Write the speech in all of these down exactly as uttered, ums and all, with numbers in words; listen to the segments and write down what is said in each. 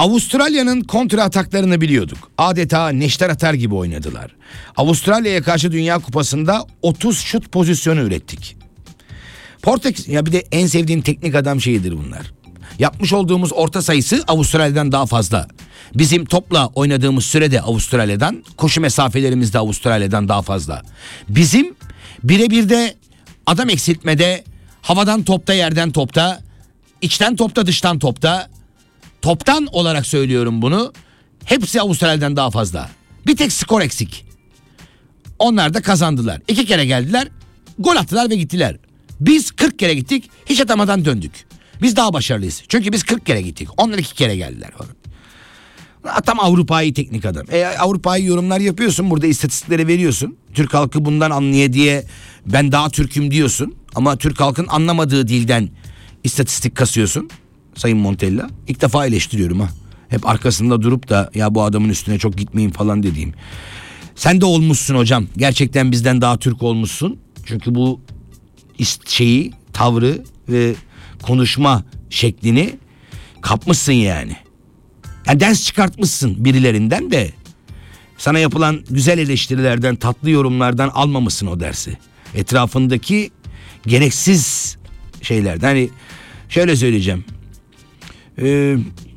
Avustralya'nın kontra ataklarını biliyorduk. Adeta neşter atar gibi oynadılar. Avustralya'ya karşı Dünya Kupası'nda otuz şut pozisyonu ürettik. Portekiz, ya bir de en sevdiğim teknik adam şeyidir bunlar. Yapmış olduğumuz orta sayısı Avustralya'dan daha fazla. Bizim topla oynadığımız sürede Avustralya'dan, koşu mesafelerimiz de Avustralya'dan daha fazla. Bizim birebir de adam eksiltmede, havadan topta, yerden topta, içten topta, dıştan topta, toptan olarak söylüyorum bunu. Hepsi Avustralya'dan daha fazla. Bir tek skor eksik. Onlar da kazandılar. İki kere geldiler, gol attılar ve gittiler. Biz kırk kere gittik, hiç atamadan döndük. Biz daha başarılıyız. Çünkü biz kırk kere gittik. Onlar iki kere geldiler. Tam Avrupa'yı teknik adam. E, Avrupa'yı yorumlar yapıyorsun. Burada istatistikleri veriyorsun. Türk halkı bundan anlıyor diye ben daha Türk'üm diyorsun. Ama Türk halkın anlamadığı dilden istatistik kasıyorsun. Sayın Montella. İlk defa eleştiriyorum ha. Hep arkasında durup da ya bu adamın üstüne çok gitmeyin falan dediğim. Sen de olmuşsun hocam. Gerçekten bizden daha Türk olmuşsun. Çünkü bu şeyi, tavrı ve konuşma şeklini kapmışsın yani. Yani ders çıkartmışsın birilerinden de sana yapılan güzel eleştirilerden, tatlı yorumlardan almamışsın o dersi. Etrafındaki gereksiz şeylerden. Hani şöyle söyleyeceğim. Ee,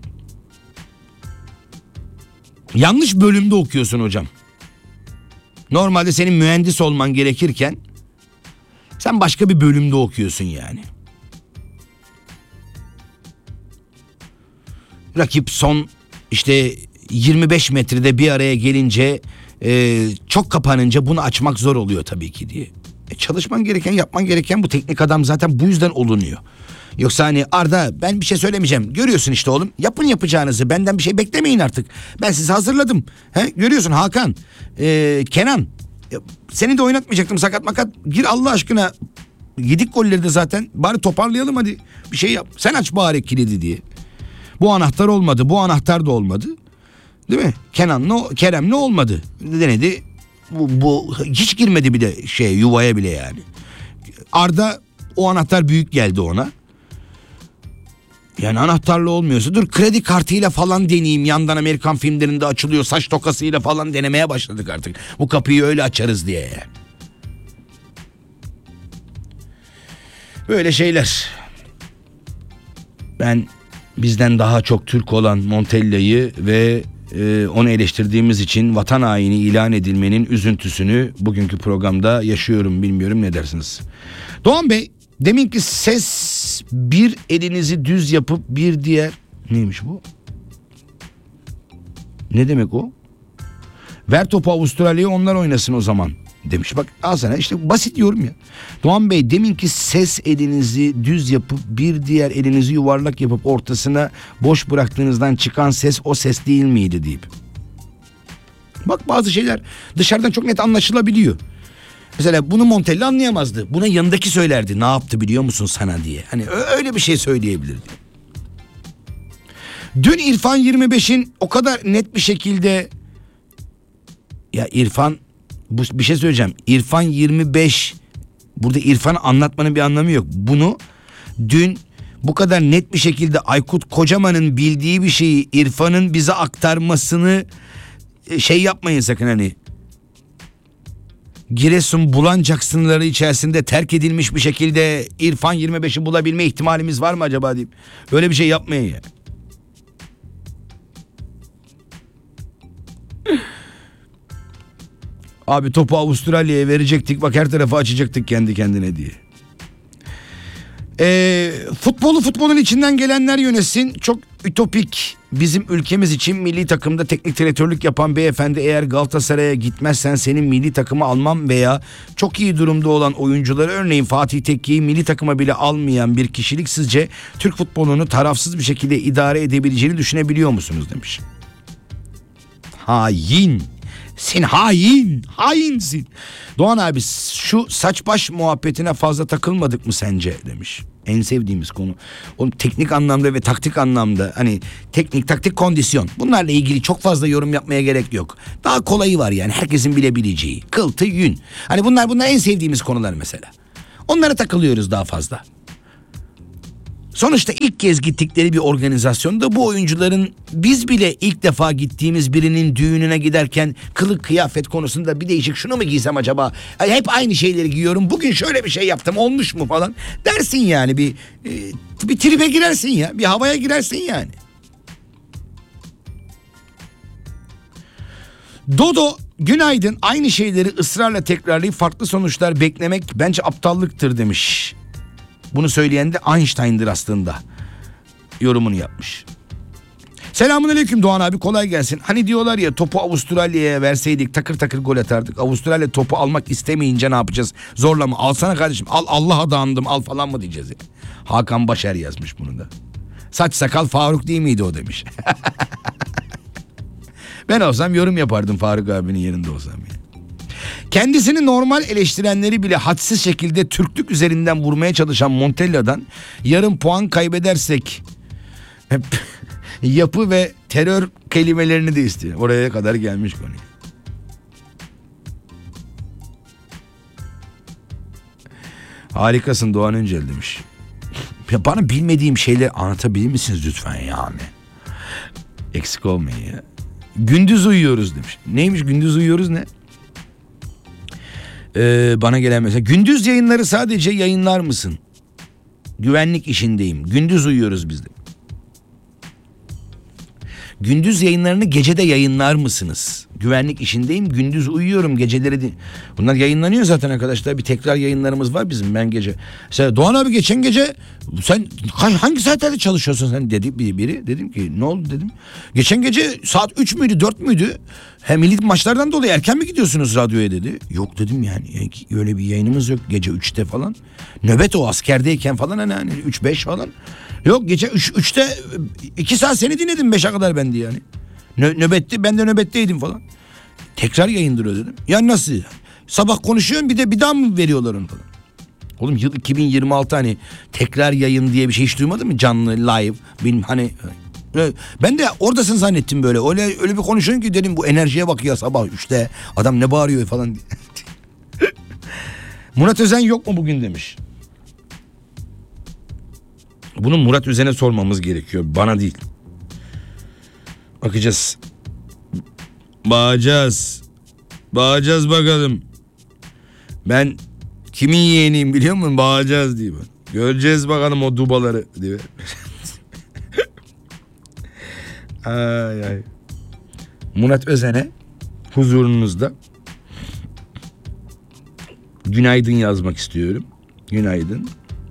yanlış bölümde okuyorsun hocam. Normalde senin mühendis olman gerekirken sen başka bir bölümde okuyorsun yani. Rakip son işte yirmi beş metrede bir araya gelince e, çok kapanınca bunu açmak zor oluyor tabii ki diye. E, çalışman gereken, yapman gereken bu, teknik adam zaten bu yüzden olunuyor. Yoksa hani Arda ben bir şey söylemeyeceğim. Görüyorsun işte oğlum, yapın yapacağınızı, benden bir şey beklemeyin artık. Ben sizi hazırladım. He? Görüyorsun Hakan, e, Kenan. E, seni de oynatmayacaktım, sakat makat. Gir Allah aşkına. Yedik golleri de zaten. Bari toparlayalım hadi. Bir şey yap. Sen aç bari kilidi diye. Bu anahtar olmadı. Bu anahtar da olmadı. Değil mi? Kenan ne, Kerem ne olmadı? Denedi. Bu, bu hiç girmedi bir de şey yuvaya bile yani. Arda o anahtar büyük geldi ona. Yani anahtarla olmuyorsa dur kredi kartıyla falan deneyeyim. Yandan Amerikan filmlerinde açılıyor. Saç tokasıyla falan denemeye başladık artık. Bu kapıyı öyle açarız diye yani. Böyle şeyler. Ben bizden daha çok Türk olan Montella'yı ve e, onu eleştirdiğimiz için vatan haini ilan edilmenin üzüntüsünü bugünkü programda yaşıyorum. Bilmiyorum ne dersiniz? Doğan Bey, deminki ses bir elinizi düz yapıp bir diğer... Neymiş bu? Ne demek o? Ver topu Avustralya'ya, onlar oynasın o zaman demiş. Bak al sana işte basit yorum ya. Doğan Bey, deminki ses elinizi düz yapıp bir diğer elinizi yuvarlak yapıp ortasına boş bıraktığınızdan çıkan ses o ses değil miydi deyip. Bak bazı şeyler dışarıdan çok net anlaşılabiliyor. Mesela bunu Montella anlayamazdı. Buna yanındaki söylerdi. Ne yaptı biliyor musun sana diye. Hani öyle bir şey söyleyebilirdi. Dün İrfan yirmi beşin o kadar net bir şekilde... Ya İrfan... Bu, bir şey söyleyeceğim. İrfan yirmi beş... Burada İrfan'ı anlatmanın bir anlamı yok. Bunu dün bu kadar net bir şekilde Aykut Kocaman'ın bildiği bir şeyi İrfan'ın bize aktarmasını şey yapmayın sakın hani. Giresun Bulancak sınırları içerisinde terk edilmiş bir şekilde İrfan yirmi beşi bulabilme ihtimalimiz var mı acaba deyip öyle bir şey yapmayın ya. Abi topu Avustralya'ya verecektik, bak her tarafı açacaktık kendi kendine diye. Ee, futbolu futbolun içinden gelenler yönetsin. Çok ütopik. Bizim ülkemiz için milli takımda teknik direktörlük yapan beyefendi, eğer Galatasaray'a gitmezsen senin milli takıma almam veya çok iyi durumda olan oyuncuları, örneğin Fatih Tekke'yi milli takıma bile almayan bir kişilik sizce Türk futbolunu tarafsız bir şekilde idare edebileceğini düşünebiliyor musunuz demiş. Hain. Sen hain, hainsin. Doğan abi, şu saç baş muhabbetine fazla takılmadık mı sence demiş. En sevdiğimiz konu. O teknik anlamda ve taktik anlamda, hani teknik, taktik, kondisyon. Bunlarla ilgili çok fazla yorum yapmaya gerek yok. Daha kolayı var yani, herkesin bilebileceği. Kıl, tı, yün. Hani bunlar bunlar en sevdiğimiz konular mesela. Onlara takılıyoruz daha fazla. Sonuçta ilk kez gittikleri bir organizasyonda bu oyuncuların biz bile ilk defa gittiğimiz birinin düğününe giderken kılık kıyafet konusunda bir değişik şunu mu giysem acaba? Ay, hep aynı şeyleri giyiyorum. Bugün şöyle bir şey yaptım olmuş mu falan dersin yani bir e, bir tribe girersin ya, bir havaya girersin yani. Dodo günaydın, aynı şeyleri ısrarla tekrarlayıp farklı sonuçlar beklemek bence aptallıktır demiş. Bunu söyleyen de Einstein'dır aslında. Yorumunu yapmış. Selamünaleyküm Doğan abi, kolay gelsin. Hani diyorlar ya, topu Avustralya'ya verseydik takır takır gol atardık. Avustralya topu almak istemeyince ne yapacağız? Zorla mı? Alsana kardeşim. Al, Allah'a dağındım al falan mı diyeceğiz ya? Hakan Başer yazmış bunu da. Saç sakal Faruk değil miydi o demiş. Ben olsam yorum yapardım Faruk abinin yerinde olsam ya. Kendisini normal eleştirenleri bile hadsiz şekilde Türklük üzerinden vurmaya çalışan Montella'dan yarım puan kaybedersek hep yapı ve terör kelimelerini de istiyor. Oraya kadar gelmiş konu. Harikasın Doğan Öncel demiş. Ya bana bilmediğim şeyleri anlatabilir misiniz lütfen yani? Eksik olmayın ya. Gündüz uyuyoruz demiş. Neymiş gündüz uyuyoruz ne? Ee, bana gelen mesela gündüz yayınları sadece yayınlar mısın? Güvenlik işindeyim. Gündüz uyuyoruz biz de. Gündüz yayınlarını gecede yayınlar mısınız? Güvenlik işindeyim, gündüz uyuyorum, geceleri değil. Bunlar yayınlanıyor zaten arkadaşlar. Bir tekrar yayınlarımız var bizim, ben gece. Mesela Doğan abi geçen gece sen hangi saatlerde çalışıyorsun sen dedi bir biri. Dedim ki ne oldu dedim. Geçen gece saat üç müydü dört müydü? Hem milli maçlardan dolayı erken mi gidiyorsunuz radyoya dedi. Yok dedim yani öyle bir yayınımız yok gece üçte falan. Nöbet o askerdeyken falan hani, hani üç beş falan. Yok gece üç üçte iki saat seni dinledim beşe kadar ben diye yani. Nö, nöbetti ben de nöbetteydim falan. Tekrar yayındırıyor dedim. Ya nasıl? Sabah konuşuyorum bir de bir daha mı veriyorlar onu falan. Oğlum yıl iki bin yirmi altı hani tekrar yayın diye bir şey hiç duymadın mı? Canlı live. Benim hani ben de oradasın zannettim böyle. Öyle öyle bir konuşuyorsun ki dedim bu enerjiye bak ya sabah üçte adam ne bağırıyor falan diye. Murat Özen yok mu bugün demiş. Bunu Murat Özen'e sormamız gerekiyor. Bana değil. Bakacağız. Bağacağız. Bağacağız bakalım. Ben kimin yeğeniyim biliyor musun? Bağacağız diye. Göreceğiz bakalım o dubaları diye. Ay ay. Murat Özen'e huzurunuzda günaydın yazmak istiyorum. Günaydın.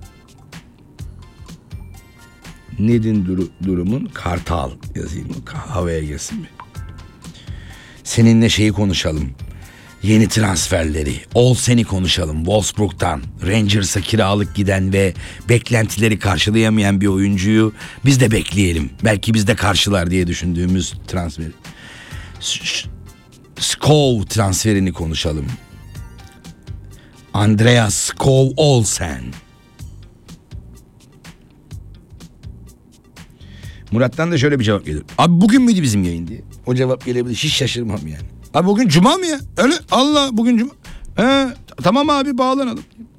Nedir duru, durumun? Kartal yazayım. Havaya gelsin mi? Seninle şeyi konuşalım. Yeni transferleri. Olsen'i konuşalım. Wolfsburg'dan Rangers'a kiralık giden ve beklentileri karşılayamayan bir oyuncuyu biz de bekleyelim. Belki biz de karşılar diye düşündüğümüz transfer. Skov transferini konuşalım. Andreas Skov Olsen. Murat'tan da şöyle bir cevap gelir. Abi bugün müydü bizim yayın diye. O cevap gelebilir. Hiç şaşırmam yani. Abi bugün cuma mı ya? Öyle Allah bugün cuma. He, tamam abi bağlanalım.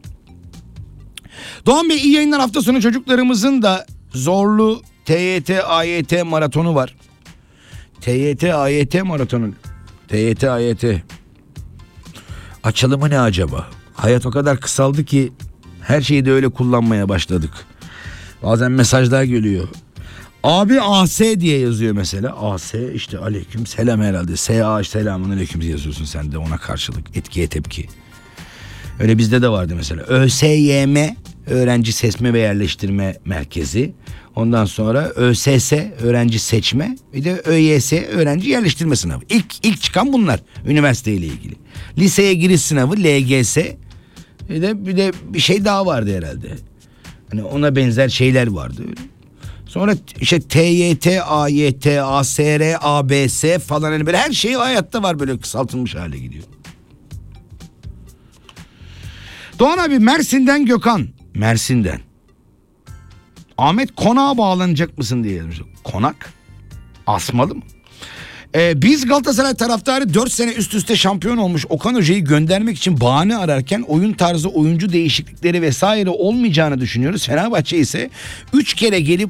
Doğan Bey iyi yayınlar, hafta sonu çocuklarımızın da zorlu T Y T A Y T maratonu var. T Y T A Y T maratonu. T Y T A Y T. Açılımı ne acaba? Hayat o kadar kısaldı ki her şeyi de öyle kullanmaya başladık. Bazen mesajlar geliyor. Abi A S diye yazıyor mesela. A S işte aleyküm selam herhalde. S A selamun aleyküm diye yazıyorsun sen de ona karşılık. Etkiye tepki. Öyle bizde de vardı mesela. Ö S Y M Öğrenci Seçme ve Yerleştirme Merkezi. Ondan sonra Ö S S Öğrenci Seçme. Bir de Ö Y S Öğrenci Yerleştirme Sınavı. İlk, ilk çıkan bunlar üniversiteyle ilgili. Liseye giriş sınavı L G S. Bir de, bir de bir şey daha vardı herhalde. Hani ona benzer şeyler vardı öyle. Sonra işte T Y T, A Y T, A S R, A B S falan hani böyle her şey hayatta var, böyle kısaltılmış hale gidiyor. Doğan abi Mersin'den Gökhan. Mersin'den. Ahmet konağa bağlanacak mısın diye yazmış. Konak? Asmalı mı? Ee, biz Galatasaray taraftarı dört sene üst üste şampiyon olmuş Okan Hoca'yı göndermek için bahane ararken oyun tarzı, oyuncu değişiklikleri vesaire olmayacağını düşünüyoruz. Fenerbahçe ise üç kere gelip